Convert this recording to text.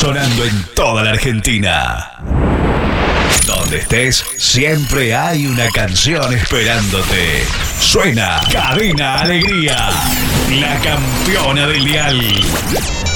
sonando en toda la Argentina. Donde estés, siempre hay una canción esperándote. Suena Cadena Alegría, la campeona del dial.